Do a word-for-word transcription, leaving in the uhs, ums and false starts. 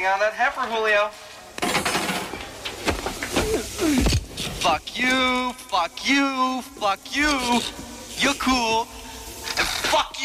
waiting on that heifer, Julio. Fuck you, fuck you, fuck you. You're cool. And fuck you.